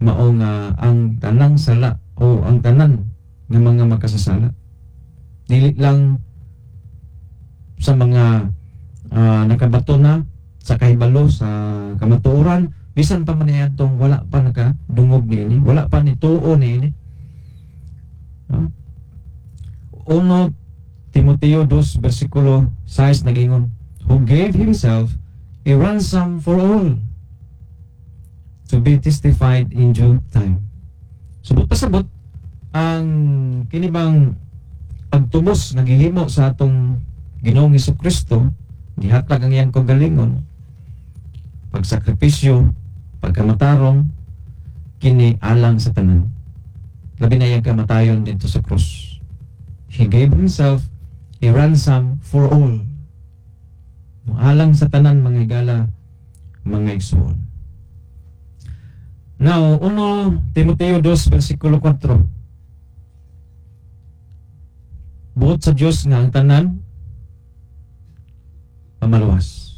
mao nga ang tanang sala o ang tanan ng mga makasasala. Dili lang sa mga nakabato na sa kahibalo sa kamatuoran, bisan pa man tong wala pa nakadungog niini, wala pa ni tuo niini. No? 1 Timoteo 2 versikulo 6 nagingon, who gave himself a ransom for all to be testified in due time. Subot pasabot ang kinibang pagtubos nagihimo sa atong Ginoong Hesukristo, gihatag ang iyang kagalingon, pagsakripisyo, pagkamatarong, kini alang sa tanan. Labi na iyang kamatayon dito sa krus. He gave himself a ransom for all. Alang sa tanan, mga higala, mga igsoon. Now, 1 Timoteo 2 versikulo 4. Buot sa Diyos nga ang tanan pamaluwas.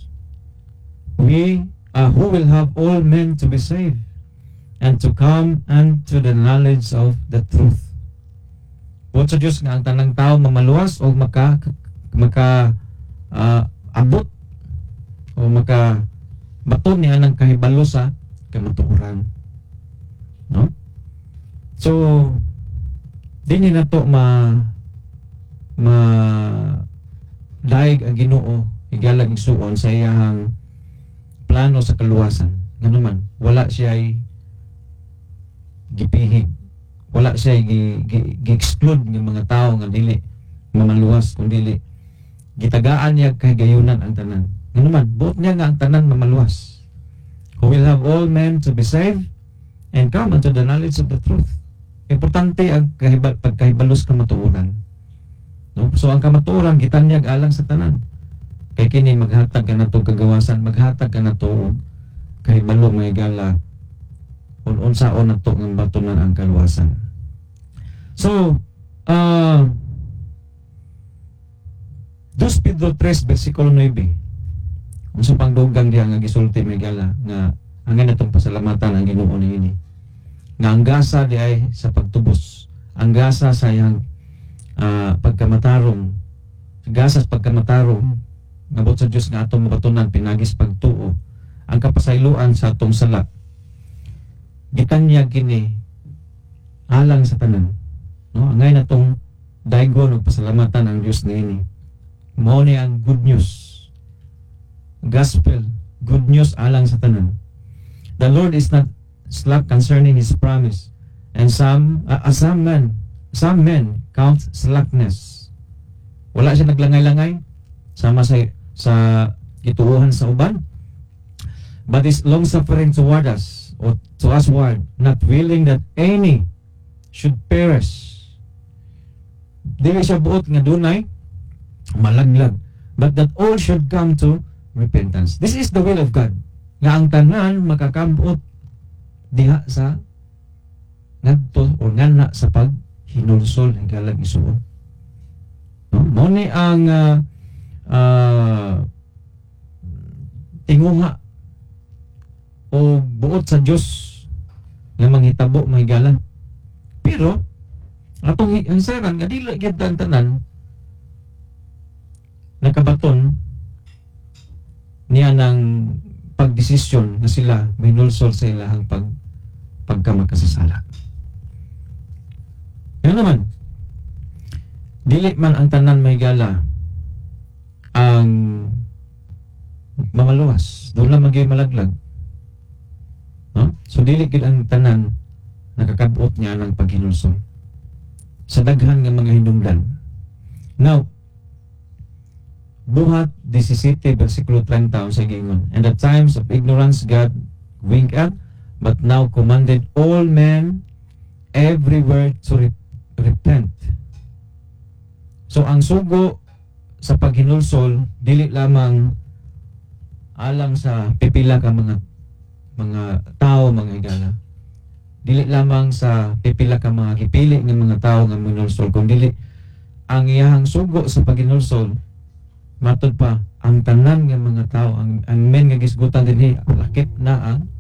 Who will have all men to be saved and to come unto the knowledge of the truth. Buot sa Diyos nga ang tanang tao mamaluwas o abot o baton niya ng kahibalo sa kamatuoran. No? So, di niya na to daig ang Ginoo igalag isuon sa iyang plano sa kaluwasan. Ngano man, wala siya gipihig, wala siya gi-exclude ng mga tao nga dili mamaluwas, kung dili gitagaan niya kay gayunan ang tanan. Ngano man, buot niya nga ang tanan mamaluwas. Who will have all men to be saved and come unto the knowledge of the truth. Importante ang pagkahibalos kamatuoran. No? So ang kamatuoran gitanyag alang sa tanan. Kay kini maghatag ka na to kagawasan, maghatag ka na to kahibalo mga higala unsaon na to ng batunan ang kaluwasan. So 2 Pedro 3 versikulo 9. Unsa pang dugang diha nga gisulti mga higala nga angay natong pasalamatan ang Ginoo niini. Nga ang gasa di ay sa pagtubos. Ang gasa sa iyang pagkamatarong. Gasa sa pagkamatarong ngabot sa Diyos nga atong mabatunan pinagis pagtuo. Ang kapasayloan sa atong sala. Gitanyag kini alang sa tanan. No, angay natong daygon og pasalamatan ang Dios niini. Mao ni ang good news. Gospel, good news alang sa tanan. The Lord is not slack concerning His promise, and some men count slackness. Wala siya naglangay-langay sama sa gituohan sa uban, but is long suffering toward us, or to usward, not willing that any should perish. Dili siya buot nga dunay malaglag, but that all should come to repentance. This is the will of God, nga ang tanan makakabot diha sa ngadto o ngana sa paghinulsol hinggalag isuon. No? Mao ni ang tinguha o buot sa Dios nga manghitabo mahigalan. Pero atong hinsaran nga dili gyud ang tanan nakabaton niya ng pagdesisyon na sila minulsol sa ilahang pagkamakasasala. Yan naman, dili man ang tanan mahigala ang mamaluwas, doon lang magiging malaglag. No? So dili gid ang tanan nakakabot niya ng paghinulsol sa daghan nga mga hinungdan. Now, Buhat 17 versikulo 30 sa gingon, and at times of ignorance God winked at, but now commanded all men everywhere to repent. So ang sugo sa paghinulsol dili lamang alang sa pipila ka mga tao, mga higala. Dili lamang sa pipila ka mga gipili ng mga tao nga minulsol, kundi ang iyahang sugo sa paghinulsol matod pa ang tanan nga mga tao, ang men nga gisgutan dinhi lakip na ang